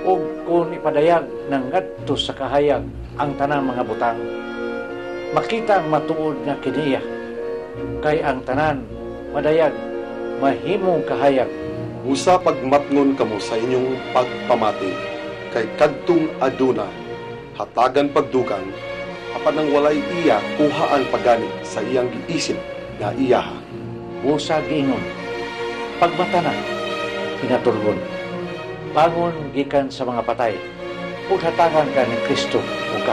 ug kung ipadayag ng ngadto sa kahayag ang tanang mga butang, makita ang matuod nga kiniya, kay ang tanan madayag mahimong kahayag. Usa pagmatngon kamo sa inyong pagpamati, kay kadtong aduna, hatagan pagdugang, apan nang walay iya kuhaan pagani sa iyang giisip nga iyaha. Busa giingon, pagmata na, pinatulgon, bangon gikan sa mga patay, ug hatagan ka ni Kristo